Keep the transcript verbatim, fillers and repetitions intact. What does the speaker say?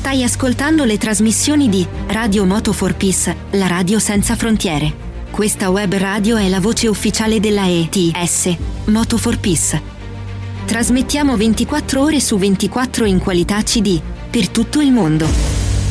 Stai ascoltando le trasmissioni di Radio Moto for Peace, la radio senza frontiere. Questa web radio è la voce ufficiale della E T S, Moto for Peace. Trasmettiamo ventiquattro ore su ventiquattro in qualità C D, per tutto il mondo.